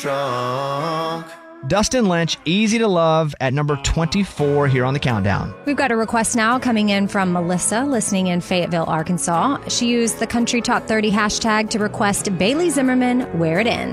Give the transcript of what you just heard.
drunk. Dustin Lynch, Easy to Love at number 24 here on the countdown. We've got a request now coming in from Melissa, listening in Fayetteville, Arkansas. She used the Country Top 30 hashtag to request Bailey Zimmerman, Where It Ends.